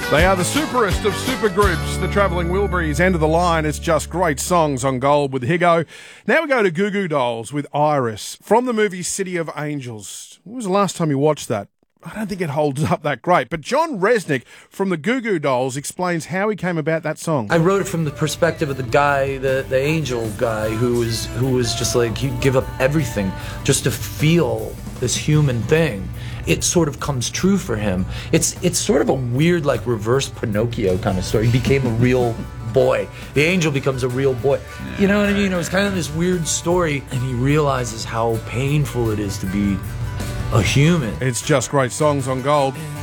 They are the superest of supergroups, the Travelling Wilburys. End of the line, it's just great songs on Gold with Higo. Now we go to Goo Goo Dolls with Iris from the movie City of Angels. When was the last time you watched that? I don't think it holds up that great. But John Resnick from the Goo Goo Dolls explains how he came about that song. I wrote it from the perspective of the guy, the angel guy, who was just like, he'd give up everything just to feel this human thing. It sort of comes true for him. It's sort of a weird, like, reverse Pinocchio kind of story. He became a real boy. The angel becomes a real boy. You know what I mean? It was kind of this weird story, and he realizes how painful it is to be a human. It's just great songs on Gold.